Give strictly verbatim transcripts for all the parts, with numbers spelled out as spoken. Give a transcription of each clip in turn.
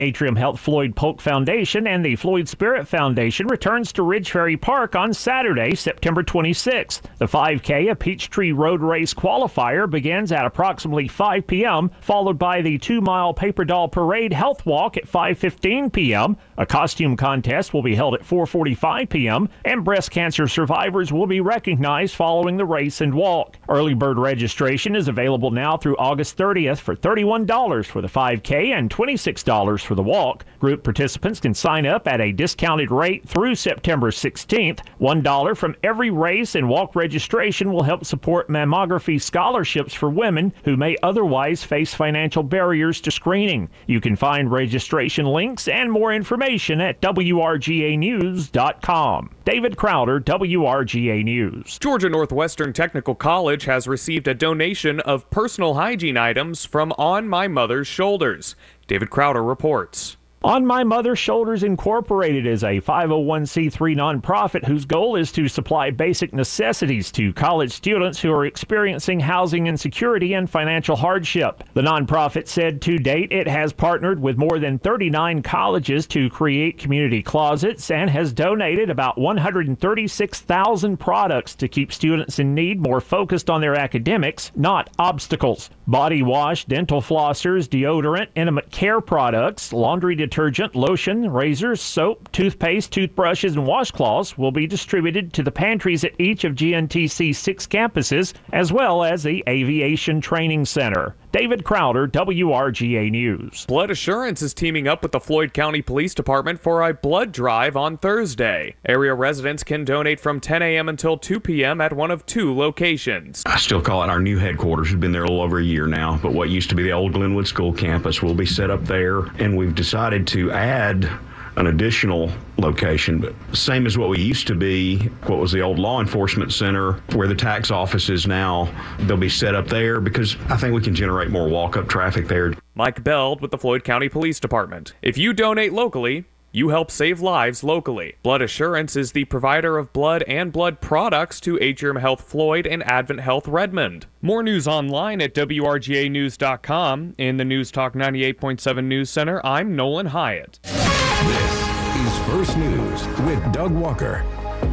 Atrium Health Floyd Polk Foundation and the Floyd Spirit Foundation returns to Ridge Ferry Park on Saturday, September twenty-sixth. The five K, a Peachtree Road Race qualifier, begins at approximately five p.m., followed by the two-mile Paper Doll Parade Health Walk at five fifteen p.m. A costume contest will be held at four forty-five p.m., and breast cancer survivors will be recognized following the race and walk. Early bird registration is available now through August thirtieth for thirty-one dollars for the five K and twenty-six dollars for the walk. Group participants can sign up at a discounted rate through September sixteenth. one dollar from every race and walk registration will help support mammography scholarships for women who may otherwise face financial barriers to screening. You can find registration links and more information at W R G A news dot com. David Crowder, W R G A News. Georgia Northwestern Technical College has received a donation of personal hygiene items from On My Mother's Shoulders. David Crowder reports. On My Mother's Shoulders Incorporated is a five oh one c three nonprofit whose goal is to supply basic necessities to college students who are experiencing housing insecurity and financial hardship. The nonprofit said to date it has partnered with more than thirty-nine colleges to create community closets and has donated about one hundred thirty-six thousand products to keep students in need more focused on their academics, not obstacles. Body wash, dental flossers, deodorant, intimate care products, laundry detergent, lotion, razors, soap, toothpaste, toothbrushes, and washcloths will be distributed to the pantries at each of G N T C's six campuses, as well as the Aviation Training Center. David Crowder, W R G A News. Blood Assurance is teaming up with the Floyd County Police Department for a blood drive on Thursday. Area residents can donate from ten a.m. until two p.m. at one of two locations. I still call it our new headquarters. We've been there a little over a year now, but what used to be the old Glenwood School campus will be set up there, and we've decided to add an additional location, but same as what we used to be, what was the old law enforcement center, where the tax office is now. They'll be set up there because I think we can generate more walk-up traffic there. Mike Beld with the Floyd County Police Department. If you donate locally, you help save lives locally. Blood Assurance is the provider of blood and blood products to Atrium Health Floyd and Advent Health Redmond. More news online at W R G A news dot com. In the News Talk ninety-eight point seven News Center, I'm Nolan Hyatt. This is First News with Doug Walker.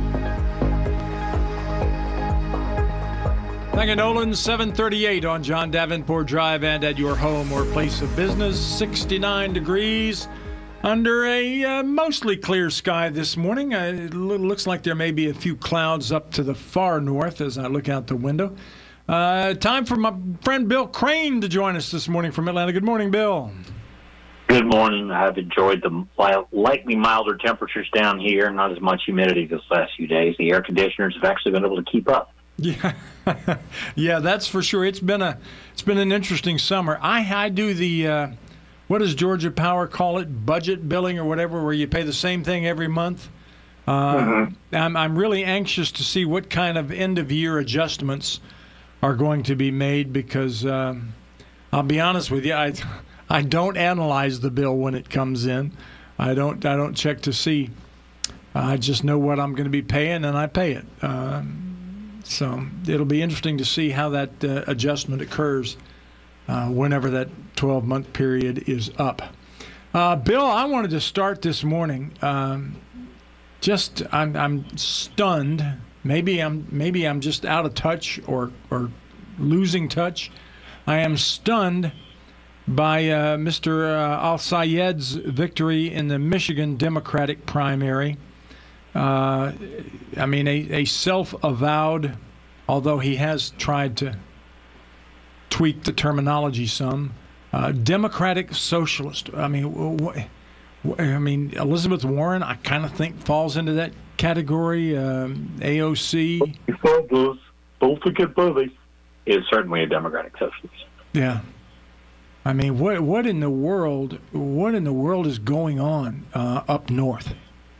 Thank you, Nolan. seven thirty-eight on John Davenport Drive and at your home or place of business. sixty-nine degrees under a uh, mostly clear sky this morning. Uh, it looks like there may be a few clouds up to the far north as I look out the window. Uh, time for my friend Bill Crane to join us this morning from Atlanta. Good morning, Bill. Good morning. I've enjoyed the slightly milder temperatures down here, not as much humidity this last few days. The air conditioners have actually been able to keep up. Yeah, yeah, that's for sure. It's been a, it's been an interesting summer. I, I do the, uh, what does Georgia Power call it, budget billing or whatever, where you pay the same thing every month. Uh, mm-hmm. I'm, I'm really anxious to see what kind of end-of-year adjustments are going to be made because um, I'll be honest with you, I. I don't analyze the bill when it comes in. I don't. I don't check to see. I just know what I'm going to be paying, and I pay it. Um, so it'll be interesting to see how that uh, adjustment occurs uh, whenever that twelve-month period is up. Uh, Bill, I wanted to start this morning. Um, just, I'm, I'm stunned. Maybe I'm. Maybe I'm just out of touch or or losing touch. I am stunned by uh, Mister Uh, Al-Sayed's victory in the Michigan Democratic primary. Uh, I mean, a, a self-avowed, although he has tried to tweak the terminology some, uh, Democratic socialist. I mean, w- w- I mean, Elizabeth Warren, I kind of think falls into that category. Um, A O C Don't forget Bernie is certainly a Democratic socialist. Yeah. I mean, what what in the world? What in the world is going on uh, up north?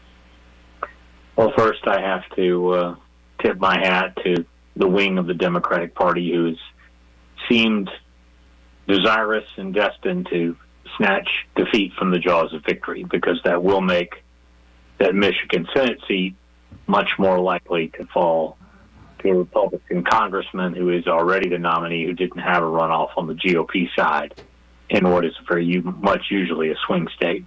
Well, first I have to uh, tip my hat to the wing of the Democratic Party who's seemed desirous and destined to snatch defeat from the jaws of victory, because that will make that Michigan Senate seat much more likely to fall to a Republican congressman who is already the nominee who didn't have a runoff on the G O P side. in what is very much usually a swing state.